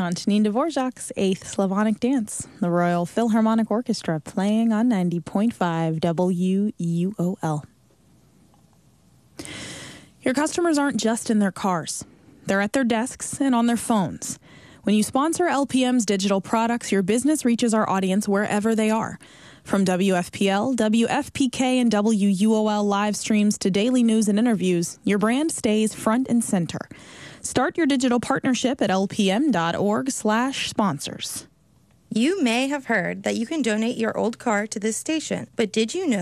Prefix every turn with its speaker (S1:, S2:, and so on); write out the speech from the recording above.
S1: Antonin Dvorak's Eighth Slavonic Dance, the Royal Philharmonic Orchestra playing on 90.5 WUOL. Your customers aren't just in their cars. They're at their desks and on their phones. When you sponsor LPM's digital products, your business reaches our audience wherever they are. From WFPL, WFPK, and WUOL live streams to daily news and interviews, your brand stays front and center. Start your digital partnership at lpm.org/sponsors.
S2: You may have heard that you can donate your old car to this station, but did you know